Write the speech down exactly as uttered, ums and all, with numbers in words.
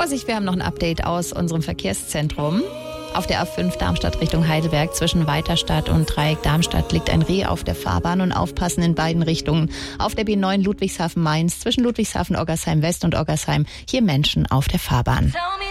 Vorsicht, wir haben noch ein Update aus unserem Verkehrszentrum. Auf der A fünf Darmstadt Richtung Heidelberg zwischen Weiterstadt und Dreieck Darmstadt liegt ein Reh auf der Fahrbahn und aufpassen in beiden Richtungen. Auf der B neun Ludwigshafen-Mainz zwischen Ludwigshafen-Oggersheim West und Oggersheim hier Menschen auf der Fahrbahn.